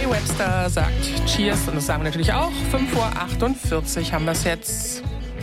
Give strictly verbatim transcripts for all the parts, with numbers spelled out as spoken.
Ray Webster sagt Cheers und das sagen wir natürlich auch. fünf Uhr achtundvierzig haben wir es jetzt.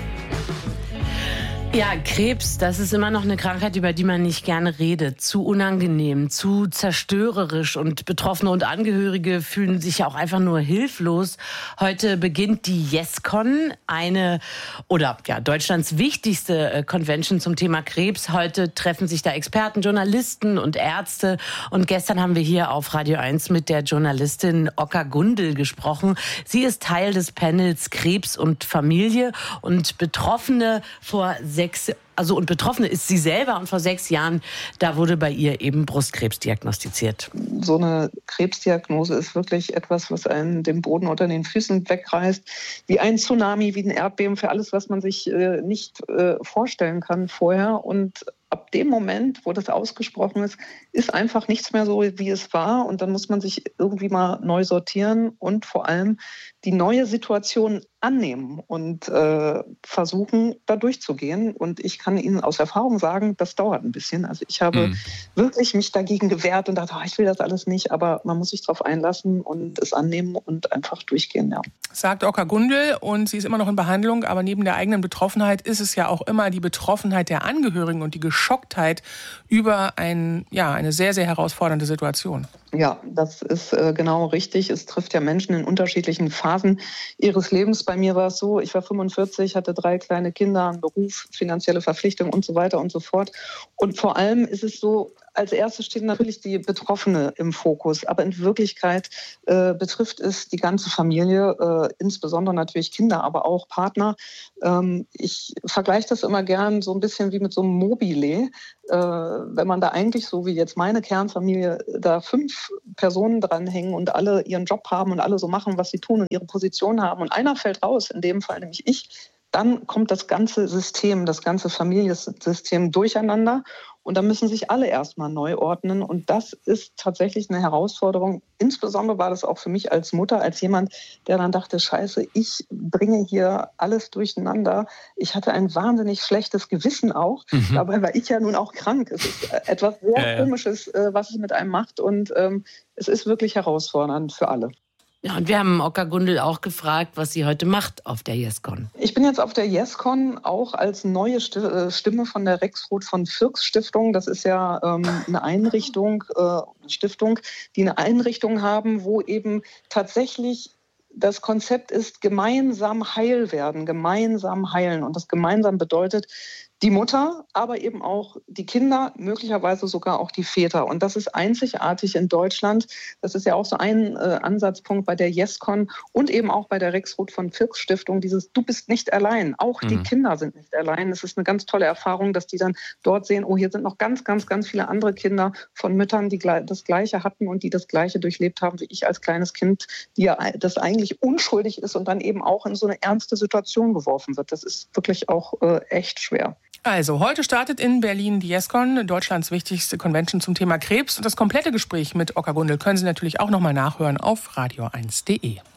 Ja, Krebs, das ist immer noch eine Krankheit, über die man nicht gerne redet. Zu unangenehm, zu zerstörerisch und Betroffene und Angehörige fühlen sich ja auch einfach nur hilflos. Heute beginnt die YesCon, eine oder ja Deutschlands wichtigste Convention zum Thema Krebs. Heute treffen sich da Experten, Journalisten und Ärzte. Und gestern haben wir hier auf Radio eins mit der Journalistin Oka Gundel gesprochen. Sie ist Teil des Panels Krebs und Familie und Betroffene vor sechs Also und Betroffene ist sie selber und vor sechs Jahren, da wurde bei ihr eben Brustkrebs diagnostiziert. So eine Krebsdiagnose ist wirklich etwas, was einen den Boden unter den Füßen wegreißt, wie ein Tsunami, wie ein Erdbeben, für alles, was man sich äh, nicht äh, vorstellen kann vorher. Und ab dem Moment, wo das ausgesprochen ist, ist einfach nichts mehr so, wie es war. Und dann muss man sich irgendwie mal neu sortieren und vor allem die neue Situation annehmen und äh, versuchen, da durchzugehen. Und ich kann Ihnen aus Erfahrung sagen, das dauert ein bisschen. Also ich habe mhm. wirklich mich dagegen gewehrt und dachte, oh, ich will das alles nicht. Aber man muss sich darauf einlassen und es annehmen und einfach durchgehen. Ja. Sagt Oka Gundel, und sie ist immer noch in Behandlung. Aber neben der eigenen Betroffenheit ist es ja auch immer die Betroffenheit der Angehörigen und die Geschocktheit über ein, ja, eine sehr, sehr herausfordernde Situation. Ja, das ist äh, genau richtig. Es trifft ja Menschen in unterschiedlichen Phasen ihres Lebens. Bei mir war es so, ich war fünfundvierzig, hatte drei kleine Kinder, einen Beruf, finanzielle Verpflichtungen und so weiter und so fort. Und vor allem ist es so, als erstes steht natürlich die Betroffene im Fokus. Aber in Wirklichkeit äh, betrifft es die ganze Familie, äh, insbesondere natürlich Kinder, aber auch Partner. Ähm, ich vergleiche das immer gern so ein bisschen wie mit so einem Mobile. Äh, wenn man da eigentlich, so wie jetzt meine Kernfamilie, da fünf Personen dranhängen und alle ihren Job haben und alle so machen, was sie tun und ihre Position haben und einer fällt raus, in dem Fall nämlich ich, dann kommt das ganze System, das ganze Familiensystem durcheinander. Und da müssen sich alle erstmal neu ordnen. Und das ist tatsächlich eine Herausforderung. Insbesondere war das auch für mich als Mutter, als jemand, der dann dachte, Scheiße, ich bringe hier alles durcheinander. Ich hatte ein wahnsinnig schlechtes Gewissen auch. Mhm. Dabei war ich ja nun auch krank. Es ist etwas sehr ja, ja. Komisches, was es mit einem macht. Und ähm, es ist wirklich herausfordernd für alle. Ja, und wir haben Oka Gundel auch gefragt, was sie heute macht auf der YesCon. Ich bin jetzt auf der YesCon auch als neue Stimme von der Rexroth von Fircks Stiftung. Das ist ja ähm, eine Einrichtung, äh, Stiftung, die eine Einrichtung haben, wo eben tatsächlich das Konzept ist, gemeinsam heil werden, gemeinsam heilen. Und das gemeinsam bedeutet, die Mutter, aber eben auch die Kinder, möglicherweise sogar auch die Väter. Und das ist einzigartig in Deutschland. Das ist ja auch so ein äh, Ansatzpunkt bei der YesCon und eben auch bei der Rexroth von Fircks Stiftung, dieses Du bist nicht allein. Auch mhm. die Kinder sind nicht allein. Es ist eine ganz tolle Erfahrung, dass die dann dort sehen, oh, hier sind noch ganz, ganz, ganz viele andere Kinder von Müttern, die das Gleiche hatten und die das Gleiche durchlebt haben wie ich als kleines Kind, die ja das eigentlich unschuldig ist und dann eben auch in so eine ernste Situation geworfen wird. Das ist wirklich auch äh, echt schwer. Also, heute startet in Berlin die YesCon, Deutschlands wichtigste Convention zum Thema Krebs. Und das komplette Gespräch mit Oka Gundel können Sie natürlich auch nochmal nachhören auf radio eins punkt de.